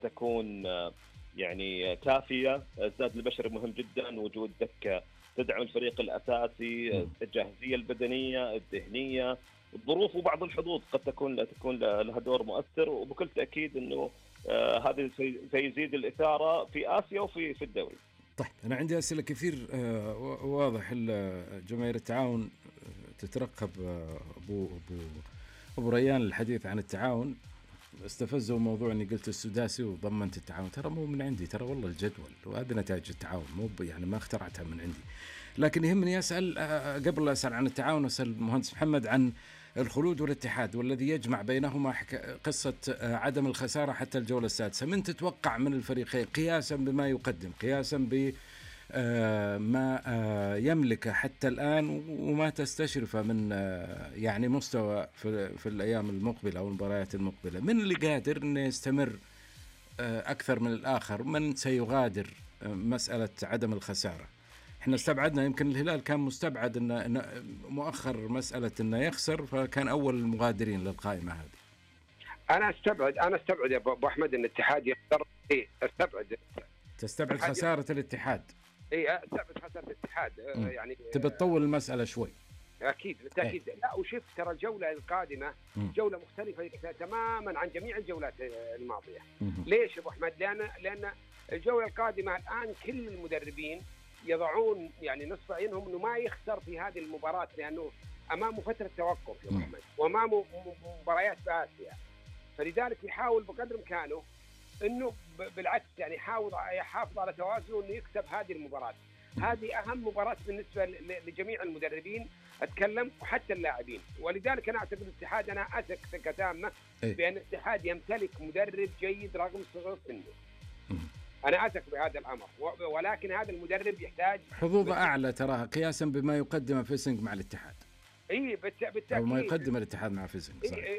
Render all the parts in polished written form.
تكون يعني كافية. الزاد البشري مهم جدا، وجود دكة تدعم الفريق الأساسي، الجاهزية البدنية الذهنية، الظروف وبعض الحظوظ قد تكون لها دور مؤثر، وبكل تأكيد أنه هذا سيزيد الإثارة في آسيا وفي الدوري. طيب أنا عندي أسئلة كثير. واضح جماهير التعاون تترقب أبو ريان الحديث عن التعاون. استفزوا موضوع اني قلت السداسي وضمنت التعاون، ترى مو من عندي، ترى والله الجدول وهذه نتائج التعاون، مو يعني ما اخترعتها من عندي. لكن يهمني اسال قبل لا اسال عن التعاون، اسال المهندس محمد عن الخلود والاتحاد والذي يجمع بينهما قصه عدم الخساره حتى الجوله السادسه. من تتوقع من الفريقين قياسا بما يقدم، قياسا ب ما يملكه حتى الآن وما تستشرفه من يعني مستوى في الأيام المقبلة أو المباريات المقبلة؟ من اللي قادر أنه يستمر أكثر من الآخر؟ من سيغادر مسألة عدم الخسارة؟ احنا استبعدنا، يمكن الهلال كان مستبعد أنه مؤخر مسألة أنه يخسر، فكان أول المغادرين للقائمة هذه. أنا استبعد يا أبو أحمد أن الاتحاد يخسر. تستبعد خسارة الاتحاد؟ استبعد خسارة الاتحاد. يعني تبي تطول المسألة شوي؟ أكيد بالتأكيد. لا، وشوف ترى الجولة القادمة جولة مختلفة تماما عن جميع الجولات الماضية. ليش يا أبو أحمد؟ لأن الجولة القادمة الآن كل المدربين يضعون يعني نصف عينهم إنه ما يخسر في هذه المباراة، لأنه أمامه فترة توقف يا أبو أحمد، وأمامه مباريات في آسيا، فلذلك يحاول بقدر إمكانه إنه بالعكس يعني يحافظ على توازنه إنه يكسب هذه المباراة. هذه أهم مباراة بالنسبة لجميع المدربين أتكلم وحتى اللاعبين، ولذلك أنا أعتقد الاتحاد، أنا أثق ثقة تامة بأن الاتحاد يمتلك مدرب جيد رغم صغر سنه. أنا أثق بهذا الأمر، ولكن هذا المدرب يحتاج حظوظ أعلى تراها قياسا بما يقدم فيسنج مع الاتحاد. بالتأكيد، أو ما يقدم الاتحاد مع فيسنج.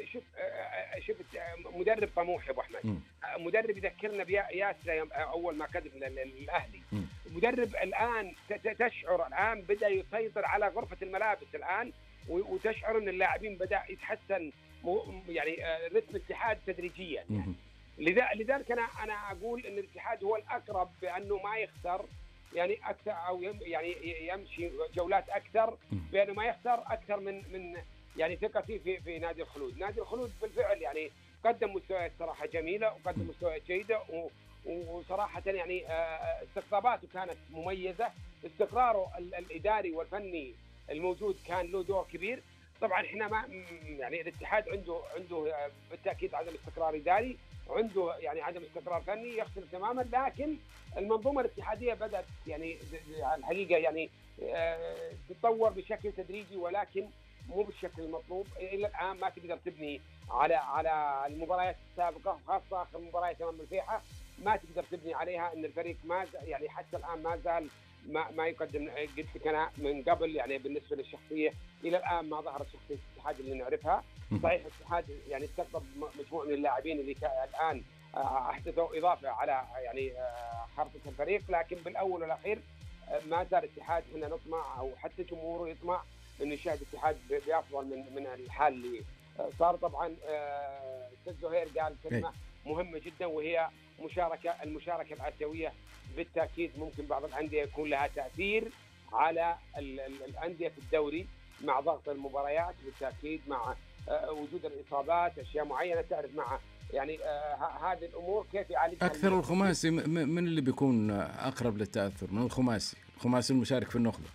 شوف مدرب طموح يا أبو أحمد. مدرب يذكرنا بياسر أول ما قدم للأهلي. مدرب الآن تشعر الآن بدأ يسيطر على غرفة الملابس الآن، وتشعر أن اللاعبين بدأ يتحسن يعني رتم الاتحاد تدريجيا يعني. لذلك أنا أقول أن الاتحاد هو الأقرب بأنه ما يخسر يعني أكثر، أو يعني يمشي جولات أكثر بأنه ما يخسر أكثر من يعني ثقتي في نادي الخلود. نادي الخلود بالفعل يعني قدم مستويات صراحة جميلة، وقدم مستويات جيدة، وصراحة يعني استقطاباته كانت مميزة. استقراره الإداري والفني الموجود كان له دور كبير. طبعا احنا ما يعني الاتحاد عنده بالتأكيد عدم استقرار إداري، وعنده يعني عدم استقرار فني يختلف تماما، لكن المنظومة الاتحادية بدأت يعني الحقيقة يعني تتطور بشكل تدريجي، ولكن مو بالشكل المطلوب. إلى الآن ما تقدر تبني على المباريات السابقة، خاصة آخر مباريات أمام الفيحة ما تقدر تبني عليها. إن الفريق ما يعني حتى الآن ما زال ما يقدم، قلت لك أنا من قبل يعني بالنسبة للشخصية إلى الآن ما ظهرت شخصية الاتحاد اللي نعرفها. صحيح الاتحاد يعني استقطب مجموعة من اللاعبين اللي الآن أحدثوا إضافة على يعني خرطة الفريق، لكن بالأول والأخير ما زال الاتحاد هنا نطمع، أو حتى جمهوره يطمع إنه يشاهد الاتحاد بأفضل من الحال اللي صار. طبعا أستاذ زهير قال كلمة مهمة جدا، وهي المشاركة الآسيوية. بالتأكيد ممكن بعض الأندية يكون لها تأثير على الأندية في الدوري مع ضغط المباريات، بالتأكيد مع وجود الإصابات، أشياء معينة تعرف مع يعني هذه الأمور كيف يعالجها. أكثر الخماسي من اللي بيكون أقرب للتأثر من الخماسي المشارك في النخبة؟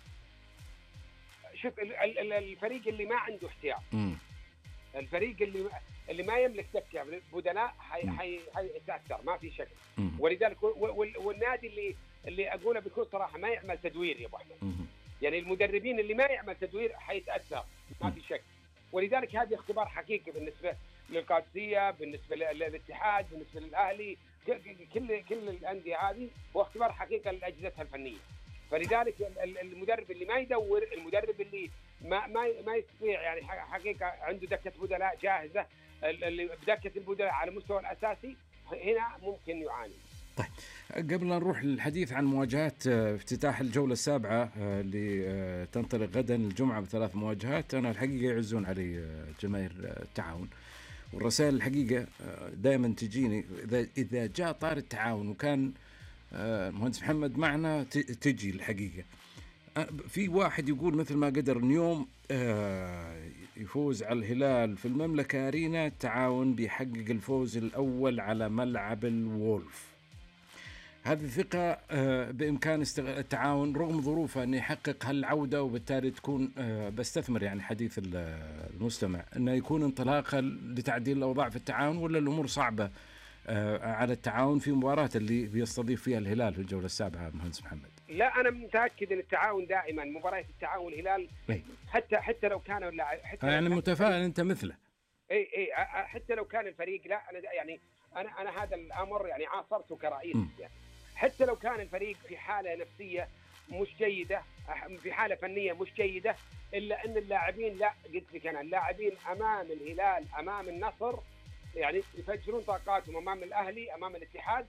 شوف الفريق اللي ما عنده احتياط، الفريق اللي ما يملك دكة بدلاء حيتأثر ما في شك. ولذلك والنادي اللي أقوله بكل صراحة ما يعمل تدوير يا أبو أحمد. يعني المدربين اللي ما يعمل تدوير حيتأثر ما في شك. ولذلك هذا اختبار حقيقي بالنسبة للقادسية، بالنسبة للاتحاد، بالنسبة للأهلي، كل الأندية هذه هو اختبار حقيقي لأجهزتها الفنية. فلذلك المدرب اللي ما يدور، المدرب اللي ما يستطيع يعني حقيقة عنده دكة بدلاء جاهزة، اللي بدكة البدلاء على مستوى الأساسي، هنا ممكن يعاني. طيب قبل أن نروح للحديث عن مواجهات افتتاح الجولة السابعة اللي تنطلق غدا الجمعة ب3 مواجهات، أنا الحقيقة يعزون علي جماهير التعاون والرسائل الحقيقة دائما تجيني إذا جاء طار التعاون وكان المهندس محمد معنا تجي الحقيقة. في واحد يقول مثل ما قدر اليوم يفوز على الهلال في المملكة أرينا، التعاون بيحقق الفوز الأول على ملعب الوولف. هذه الثقة بإمكان التعاون رغم ظروفه أن يحقق هالعودة، وبالتالي تكون بستثمر يعني حديث المستمع أنه يكون انطلاقا لتعديل الأوضاع في التعاون، ولا الأمور صعبة على التعاون في مباراة اللي بيستضيف فيها الهلال في الجولة السابعة مهندس محمد؟ لا، أنا متأكد أن التعاون دائما مباراة التعاون والهلال حتى لو كانوا يعني متفائل أنت مثله. اي حتى لو كان الفريق، لا أنا يعني أنا هذا الأمر يعني عاصرته كرئيس يعني. حتى لو كان الفريق في حالة نفسية مش جيدة، في حالة فنية مش جيدة، إلا أن اللاعبين، لا قلت لك أنا، اللاعبين أمام الهلال أمام النصر يعني يفجرون طاقاتهم، أمام الأهلي أمام الاتحاد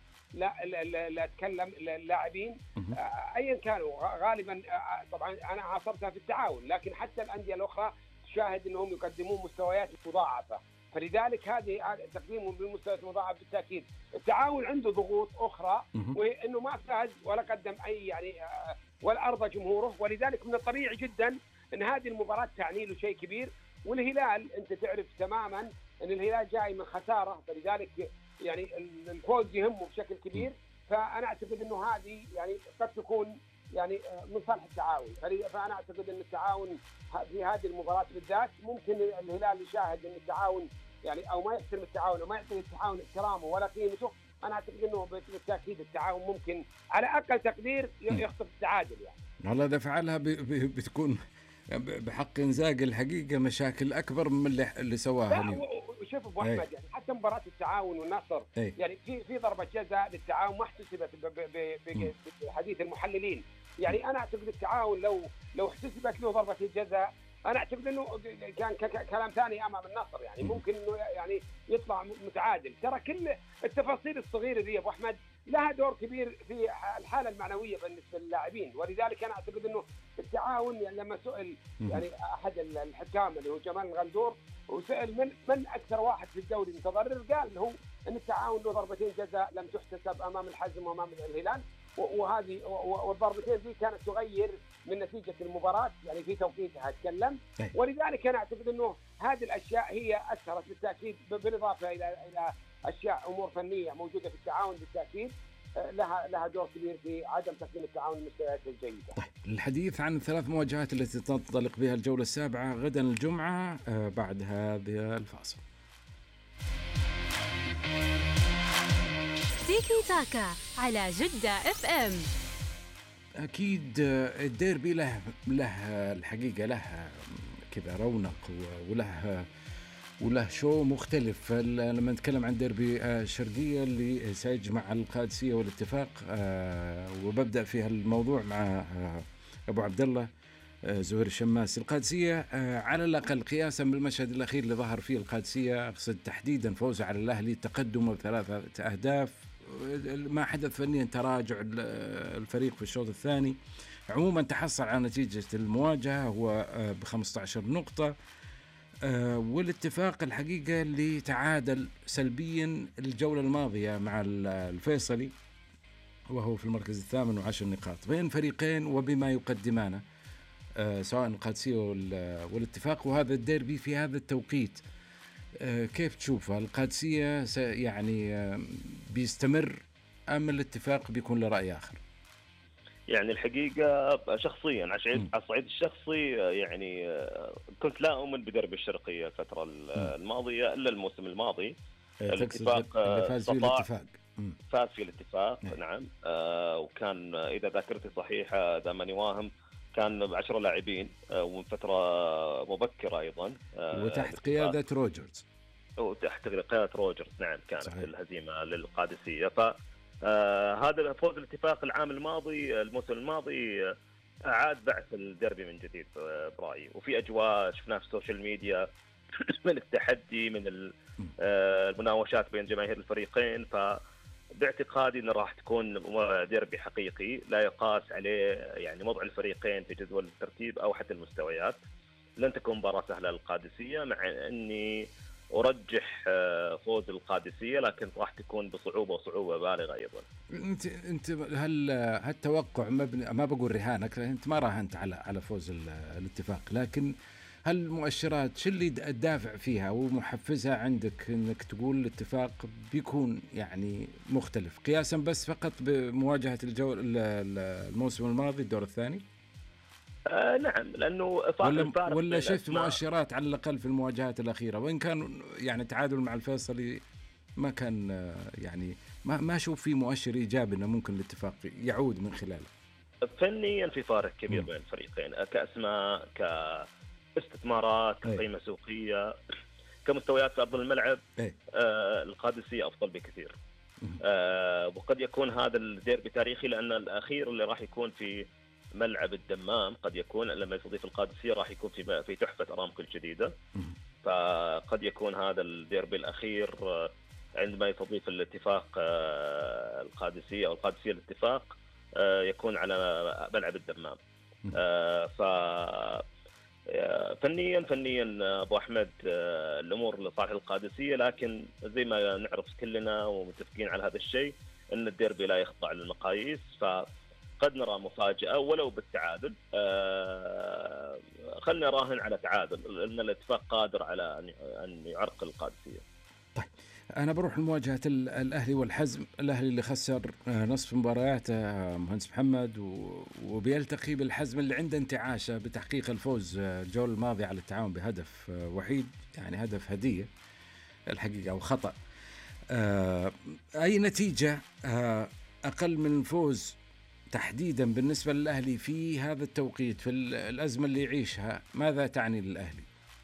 لا أتكلم اللاعبين أيا كانوا غالبا. طبعا أنا عاصرتها في التعاون، لكن حتى الأندية الأخرى تشاهد أنهم يقدمون مستويات مضاعفة، فلذلك هذه تقديمهم بالمستويات المضاعفة بالتأكيد. التعاون عنده ضغوط أخرى، وإنه ما فاز ولا قدم أي يعني ولا أرضى جمهوره، ولذلك من الطبيعي جدا أن هذه المباراة تعني له شيء كبير. والهلال أنت تعرف تماما أن الهلال جاي من خسارة، فلذلك يعني الفوز يهمه بشكل كبير. فأنا أعتقد أنه هذه يعني قد تكون يعني من صالح التعاون، فأنا أعتقد أن التعاون في هذه المباراة بالذات ممكن الهلال يشاهد أن التعاون يعني أو ما يحترم التعاون وما يعطي التعاون احترامه ولا قيمته. أنا أعتقد أنه بالتأكيد التعاون ممكن على أقل تقدير يخطف التعادل يعني. والله إذا فعلها بتكون بحق إنزاغي الحقيقة مشاكل أكبر من اللي سواها اليوم. شوف أبو أحمد يعني حتى مباراة التعاون والنصر يعني في ضربة جزاء للتعاون ما احتسبت بحديث المحللين. يعني أنا أعتقد التعاون لو احتسبت له ضربة الجزاء، أنا أعتقد إنه كان كلام ثاني أمام النصر، يعني ممكن إنه يعني يطلع متعادل. ترى كل التفاصيل الصغيرة دي أبو أحمد لها دور كبير في الحالة المعنوية بالنسبة للاعبين، ولذلك أنا أعتقد إنه التعاون يعني لما سئل يعني أحد الحكام اللي هو جمال الغندور وسأل من أكثر واحد في الدوري متضرر، قال هو أن التعاون له ضربتين جزاء لم تحتسب أمام الحزم وأمام الهلال، وهذه والضربتين دي كانت تغير من نتيجة المباراة يعني في توقيتها اتكلم. ولذلك أنا أعتقد أنه هذه الأشياء هي أثرت بالتأكيد، بالإضافة إلى أشياء أمور فنية موجودة في التعاون بالتأكيد لها دور كبير في عدم تقديم التعاون المستويات الجيدة. طيب الحديث عن الثلاث مواجهات التي تنطلق بها الجولة السابعة غدا الجمعة بعد هذا الفاصل. تيكي تاكا على جدة اف ام. أكيد الديربي له الحقيقة له كذا رونق وله شو مختلف. لما نتكلم عن ديربي الشرقية اللي سيجمع القادسية والاتفاق، وببدأ في الموضوع مع أبو عبد الله زهير الشماس. القادسية على الأقل قياسا بالمشهد الأخير اللي ظهر فيه القادسية، أقصد تحديدا فوز على الأهلي، تقدمه ب3 أهداف، ما حدث فنيا تراجع الفريق في الشوط الثاني. عموما تحصل على نتيجة المواجهة هو ب15 نقطة. والاتفاق الحقيقة اللي تعادل سلبيا الجولة الماضية مع الفيصلي وهو في المركز 8 و10 نقاط بين فريقين وبما يقدمانه سواء القادسية والاتفاق. وهذا الديربي في هذا التوقيت كيف تشوفها؟ القادسية يعني بيستمر أم الاتفاق بيكون له رأي آخر؟ يعني الحقيقة شخصيا على الصعيد الشخصي يعني كنت لا أؤمن بدرب الشرقية الفترة الماضية إلا الموسم الماضي. الاتفاق فاز في الاتفاق نعم. وكان إذا ذاكرتي صحيحة إذا ماني واهم كان ب10 لاعبين ومن فترة مبكرة أيضا وتحت قيادة روجرز. وتحت قيادة روجرز نعم. كانت صحيح. الهزيمة للقادسية. هذا فوز الاتفاق العام الماضي الموسم الماضي أعاد بعث الديربي من جديد برأيي، وفي أجواء شفناها في السوشيال ميديا من التحدي من المناوشات بين جماهير الفريقين. باعتقادي أنه راح تكون ديربي حقيقي لا يقاس عليه يعني وضع الفريقين في جدول الترتيب أو حتى المستويات. لن تكون مباراة سهلة للقادسية، مع أني ارجح فوز القادسيه، لكن راح تكون بصعوبه بالغه ايضا. انت هل التوقع مبني، ما بقول رهانك، انت ما راهنت على فوز الاتفاق، لكن هل المؤشرات شو اللي تدافع فيها ومحفزها عندك انك تقول الاتفاق بيكون يعني مختلف قياسا بس فقط بمواجهه الموسم الماضي الدور الثاني؟ نعم، لانه ولا شفت مؤشرات على الاقل في المواجهات الاخيره، وان كان يعني تعادل مع الفيصلي ما كان يعني ما اشوف فيه مؤشر ايجابي انه ممكن الاتفاق يعود من خلاله. فنيا في فارق كبير بين الفريقين، كاسماء، كاستثمارات، كقيمه سوقيه، كمستويات في ارض الملعب. القادسيه افضل بكثير. وقد يكون هذا الديربي تاريخي، لان الاخير اللي راح يكون في ملعب الدمام قد يكون لما يستضيف القادسيه راح يكون في تحفه ارامكو الجديده. فقد يكون هذا الديربي الاخير عندما يستضيف الاتفاق القادسيه او القادسيه الاتفاق يكون على ملعب الدمام. ف فنيا ابو احمد الامور لصالح القادسيه، لكن زي ما نعرف كلنا ومتفقين على هذا الشيء ان الديربي لا يخضع للمقاييس، فقد نرى مفاجاه ولو بالتعادل. خلنا نراهن على تعادل، لان الاتفاق قادر على ان يعرقل القادسيه. طيب أنا بروح لمواجهة الأهلي والحزم. الأهلي اللي خسر نصف مبارياته مهندس محمد، وبيلتقي بالحزم اللي عنده انتعاشة بتحقيق الفوز الجولة الماضية على التعاون بهدف وحيد، يعني هدف هدية الحقيقة أو خطأ. أي نتيجة أقل من الفوز تحديدا بالنسبة للأهلي في هذا التوقيت في الأزمة اللي يعيشها ماذا تعني للأهلي؟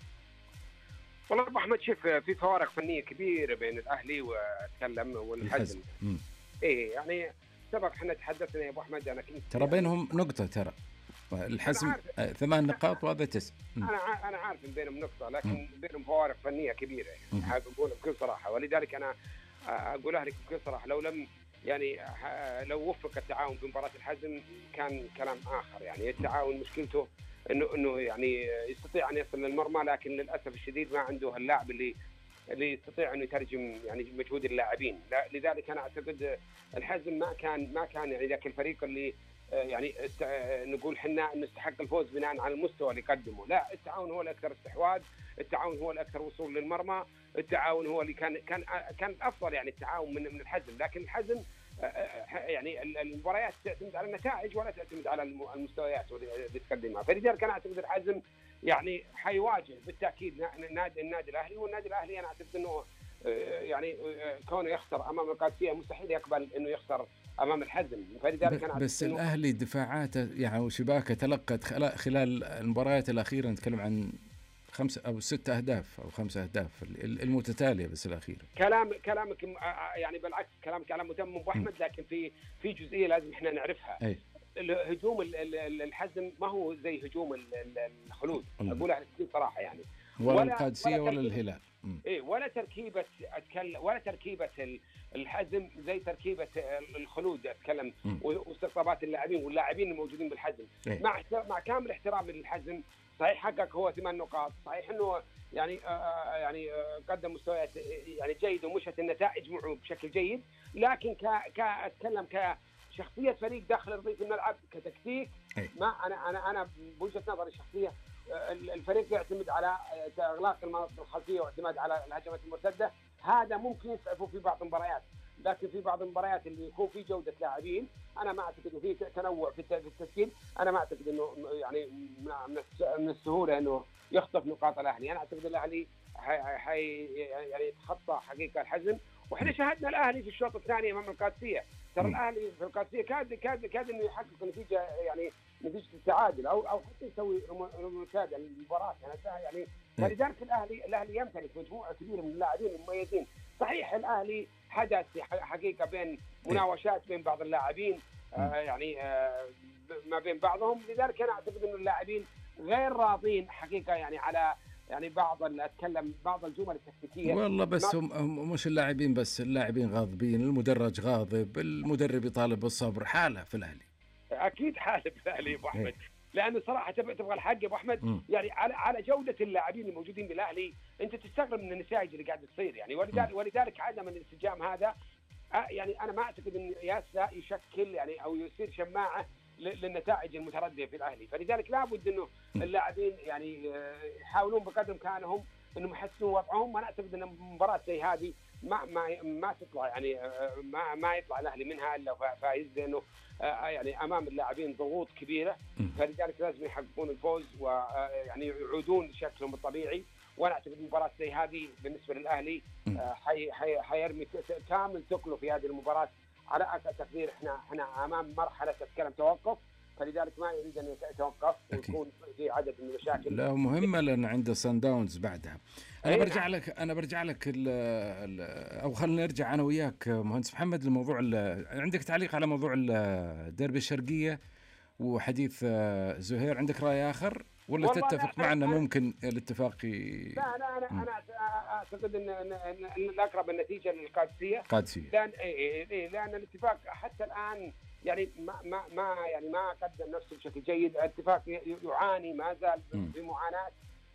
والله ابو احمد شوف، في فوارق فنيه كبيره بين الاهلي واتكلم والحزم. ايه يعني سبق احنا تحدثنا يا ابو احمد، انا كنت ترى بينهم نقطه، ترى الحزم 8 نقاط وهذا 9. انا عارف ان بينهم نقطه، لكن بينهم فوارق فنيه كبيره يعني اقول بكل صراحه. ولذلك انا اقولها لك بكل صراحه، لو لم يعني لو وفق التعاون في مباراه الحزم كان كلام اخر. يعني التعاون مشكلته انه يعني يستطيع ان يصل للمرمى، لكن للاسف الشديد ما عنده اللاعب اللي يستطيع انه يترجم يعني مجهود اللاعبين. لذلك انا اعتقد الحزم ما كان يعني ذاك الفريق اللي يعني نقول حنا انه يستحق الفوز بناء على المستوى اللي قدمه. لا، التعاون هو الاكثر استحواذ، التعاون هو الاكثر وصول للمرمى، التعاون هو اللي كان الافضل يعني التعاون من الحزم. لكن الحزم يعني المباريات تعتمد على النتائج ولا تعتمد على المستويات اللي تقدمها. فلذلك انا اعتقد الحزم يعني حيواجه بالتاكيد النادي الاهلي، والنادي الاهلي انا اعتقد انه يعني كونه يخسر امام القادسيه مستحيل يقبل انه يخسر امام الحزم. فلذلك انا بس الاهلي دفاعاته يعني وشباكه تلقت خلال المباريات الاخيره، نتكلم عن 5 أو 6 أهداف أو 5 أهداف المتتالية بس الأخيرة. كلامك يعني بالعكس كلام متمم أبو أحمد، لكن في جزئية لازم إحنا نعرفها. هجوم الحزم ما هو زي هجوم الخلود، أقولها بكل صراحة يعني، ولا القادسية ولا الهلال. ولا تركيبة الحزم زي تركيبة الخلود أتكلم، واستقطابات اللاعبين واللاعبين الموجودين بالحزم. مع كامل احترامي للحزم، صحيح حقق هو 8 نقاط، صحيح انه يعني قدم مستويات يعني جيده ومشت النتائج معه بشكل جيد، لكن اتكلم كشخصيه فريق داخل ارضيه الملعب كتكتيك. ما انا بوجهه نظري الشخصيه الفريق يعتمد على اغلاق المناطق الخلفيه واعتماد على الهجمات المرتده. هذا ممكن يسعفه في بعض المباريات، لكن في بعض المباريات اللي يكون في جوده لاعبين انا ما اعتقد وفي تنوع في التشكيل، انا ما اعتقد انه يعني من السهوله انه يخطف نقاط الاهلي. انا اعتقد الاهلي يعني يتخطى حقيقه الحزم. واحنا شاهدنا الاهلي في الشوط الثاني امام القادسيه، ترى الاهلي في القادسيه كاد انه يحقق نتيجه يعني نتيجه التعادل او حتى يسوي ريمونتادا المباراه يعني. فلذلك الاهلي يمتلك مجموعه كبيره من اللاعبين المميزين. صحيح الاهلي حدث حقيقه بين مناوشات بين بعض اللاعبين يعني ما بين بعضهم، لذلك انا اعتقد انه اللاعبين غير راضين حقيقه يعني على يعني بعض الجمل التكتيكيه. والله بس هم مش اللاعبين بس، اللاعبين غاضبين، المدرج غاضب، المدرب يطالب بالصبر، حاله في الاهلي. اكيد حاله في الاهلي ابو احمد، لانه صراحه تبغى الحق يا ابو احمد. يعني على جوده اللاعبين الموجودين بالاهلي انت تستغرب من النتائج اللي قاعده تصير يعني. ولذلك عدم الانسجام هذا يعني انا ما اعتقد ان ياسا يشكل يعني او يصير شماعه للنتائج المترديه في الاهلي. فلذلك لابد انه اللاعبين يعني يحاولون بقدر امكانهم انهم يحسنوا وضعهم. وانا اعتقد ان مباراه زي هذه ما تطلع يعني ما يطلع الاهلي منها الا فايز، لانه يعني امام اللاعبين ضغوط كبيره. فلذلك لازم يحققون الفوز ويعني يعودون لشكلهم الطبيعي. وانا اعتقد مباراه زي هذه بالنسبه للاهلي حيرمي كامل ثقله في هذه المباراه. على اقل تقدير احنا امام مرحله تتكلم توقف، فلذلك ما يريد ان يتوقف ويكون في عدد من المشاكل. لا مهمه لان عنده سان داونز بعدها. انا برجع لك او خلينا نرجع انا وياك مهندس محمد لموضوع عندك تعليق على موضوع الديربي الشرقيه وحديث زهير؟ عندك راي اخر ولا تتفق معنا ممكن الاتفاق لا انا اعتقد ان الاقرب النتيجه للقادسيه. لان الاتفاق حتى الان يعني ما قدم نفسه بشكل جيد. الاتفاق يعاني ما زال في معاناه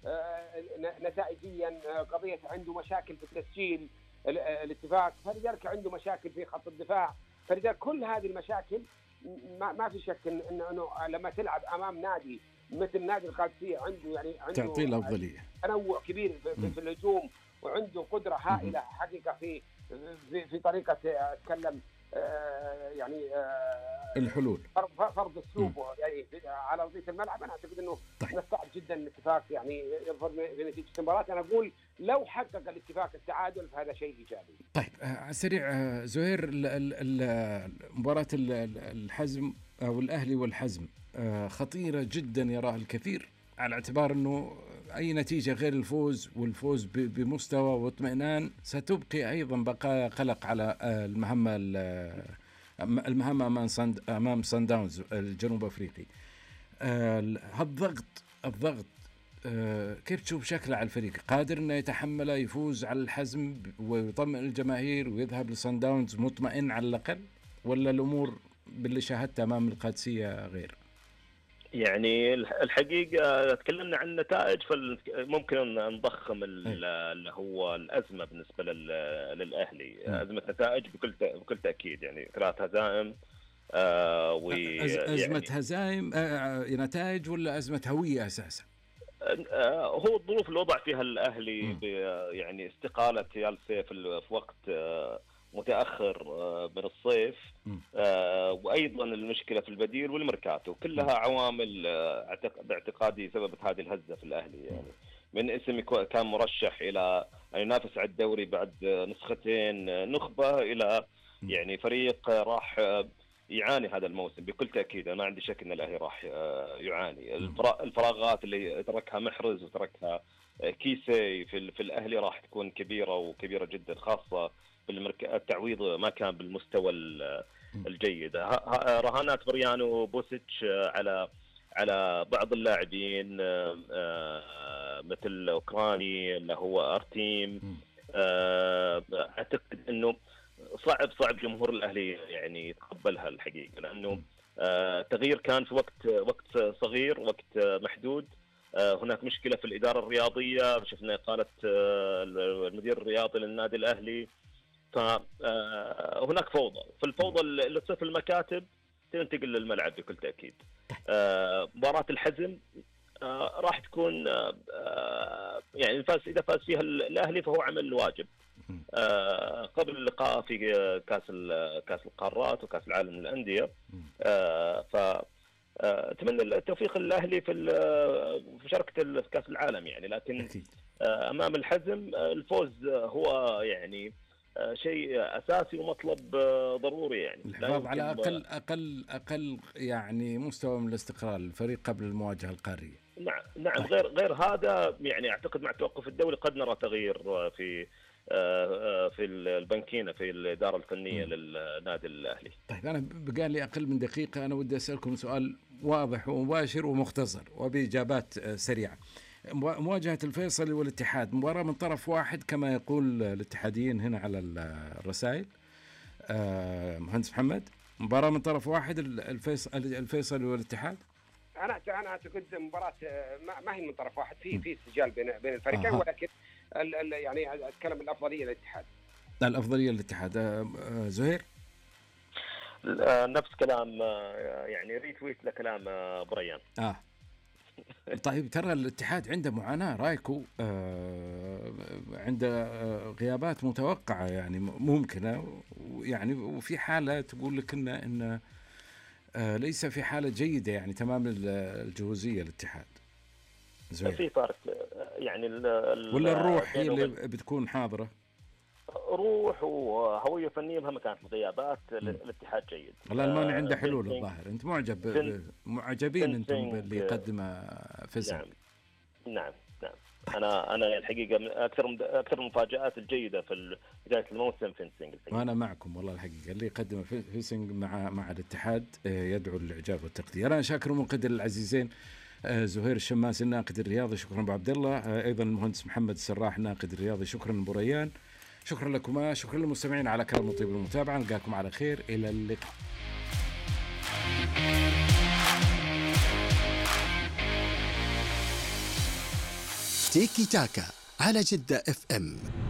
نتائجيا. قضيه عنده مشاكل في التسجيل الاتفاق، فلذلك عنده مشاكل في خط الدفاع. فلذلك كل هذه المشاكل ما في شك انه لما تلعب امام نادي مثل نادي القادسيه عنده تعطيه الافضليه، تنوع كبير في الهجوم، وعنده قدره هائله حقيقه في طريقه اتكلم يعني الحلول فرض اسلوبه يعني على ارضيه الملعب. انا اعتقد انه من الصعب جدا الاتفاق يعني يظهر بنتيجه المباراه. انا اقول لو حقق الاتفاق التعادل فهذا شيء ايجابي. طيب سريع زهير، مباراه الحزم او الاهلي والحزم خطيره جدا يراها الكثير، على اعتبار انه اي نتيجه غير الفوز والفوز بمستوى واطمئنان ستبقي ايضا بقايا قلق على المهمه امام سان داونز الجنوب افريقي. الضغط كيف تشوف شكله على الفريق؟ قادر انه يتحمله، يفوز على الحزم ويطمئن الجماهير ويذهب لسان داونز مطمئن على الاقل، ولا الامور باللي شاهدتها امام القادسيه غير؟ يعني الحقيقه تكلمنا عن النتائج، فممكن ان نضخم اللي هو الازمه بالنسبه للاهلي. ازمه نتائج بكل تاكيد، يعني 3 هزائم ازمه هزائم نتائج ولا ازمه هويه اساسا؟ هو الظروف اللي وضع فيها الاهلي يعني استقاله يال سيف في وقت متاخر من الصيف، وايضا المشكله في البديل والميركاتو، كلها عوامل باعتقادي سببت هذه الهزه في الاهلي. يعني من اسم كان مرشح الى ان ينافس على الدوري بعد نسختين نخبه، الى يعني فريق راح يعاني هذا الموسم بكل تاكيد. انا ما عندي شك ان الاهلي راح يعاني. الفراغات اللي تركها محرز وتركها كيسي في الاهلي راح تكون كبيره جدا، خاصه التعويض ما كان بالمستوى الجيد. رهانات بريانو بوسيتش على بعض اللاعبين مثل اوكراني اللي هو ارتيم. اعتقد انه صعب جمهور الاهلي يعني يتقبلها الحقيقه، لانه تغيير كان في وقت صغير، وقت محدود. هناك مشكله في الاداره الرياضيه، شفنا اقاله المدير الرياضي للنادي الاهلي، فهناك فوضى. فالفوضى اللي تصير في المكاتب تنتقل للملعب بكل تاكيد. مباراه الحزم راح تكون يعني اذا فاز فيها الاهلي فهو عمل الواجب قبل اللقاء في كاس القارات وكاس العالم للانديه. اتمنى التوفيق للاهلي في مشاركه في كاس العالم يعني، لكن امام الحزم الفوز هو يعني شيء اساسي ومطلب ضروري، يعني الحفاظ على اقل يعني مستوى من الاستقرار للفريق قبل المواجهه القاريه. نعم غير هذا يعني اعتقد مع التوقف الدولي قد نرى تغيير في البنكينه في الاداره الفنيه للنادي الاهلي. طيب انا بقى لي اقل من دقيقه، انا ودي اسالكم سؤال واضح ومباشر ومختصر وباجابات سريعه. مواجهه الفيصلي والاتحاد مباراه من طرف واحد كما يقول الاتحاديين هنا على الرسائل، مهندس محمد، مباراه من طرف واحد الفيصلي والاتحاد. انا اعتقد مباراه ما هي من طرف واحد، في سجال بين الفريقين، ولكن يعني اتكلم الافضليه للاتحاد. الافضليه للاتحاد. زهير نفس كلام يعني ريتويت لكلام بريان. طيب ترى الاتحاد عنده معاناة، رايكو عنده غيابات متوقعة يعني ممكنة، يعني وفي حالة تقول لك إن ليس في حالة جيدة يعني تمام الجهوزية الاتحاد. في فرق يعني ولا الروح هي اللي بتكون حاضرة؟ روح وهوية فنية مهما كانت الغيابات الاتحاد جيد. الألماني عنده حلول الظاهر. أنت معجبين أنتم باللي يقدمه فيسنج. نعم. أنا الحقيقة أكثر المفاجآت الجيدة في بداية الموسم فيسنج. وأنا معكم والله الحقيقة اللي يقدمه فيسنج مع الاتحاد يدعو للإعجاب والتقدير. أنا شاكر ومقدر العزيزين زهير الشماس الناقد الرياضي، شكرا أبو عبد الله، أيضا المهندس محمد السراح الناقد الرياضي، شكرا أبو ريان، شكرا لكم، شكرا للمستمعين على كلام طيب المتابعة. نلقاكم على خير، إلى اللقاء. تيكي تاكا على جدة FM.